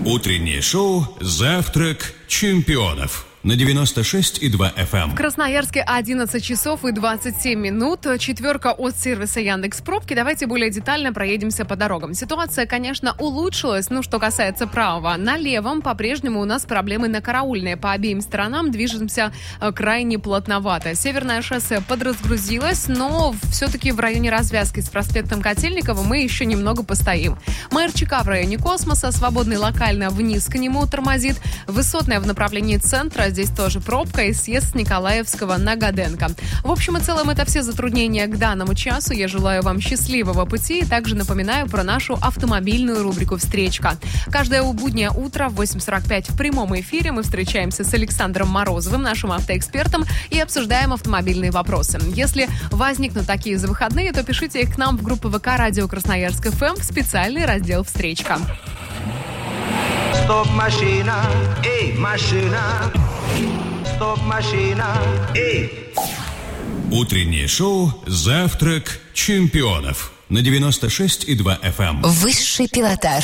Утреннее шоу «Завтрак чемпионов» на 96,2 FM. В Красноярске 11 часов и 27 минут. Четверка от сервиса Яндекс.Пробки. Давайте более детально проедемся по дорогам. Ситуация, конечно, улучшилась. Что касается правого. На левом по-прежнему у нас проблемы на Караульной. По обеим сторонам движемся крайне плотновато. Северное шоссе подразгрузилось, но все-таки в районе развязки с проспектом Котельникова мы еще немного постоим. МРЧК в районе Космоса, Свободный локально вниз к нему тормозит. Высотная в направлении центра. Здесь тоже пробка и съезд с Николаевского на Годенко. В общем и целом, это все затруднения к данному часу. Я желаю вам счастливого пути и также напоминаю про нашу автомобильную рубрику «Встречка». Каждое буднее утро в 8:45 в прямом эфире мы встречаемся с Александром Морозовым, нашим автоэкспертом, и обсуждаем автомобильные вопросы. Если возникнут такие за выходные, то пишите их к нам в группу ВК «Радио Красноярск ФМ» в специальный раздел «Встречка». Стоп, машина, эй, машина. Стоп, машина, эй. Утреннее шоу «Завтрак чемпионов» на 96,2 FM. Высший пилотаж.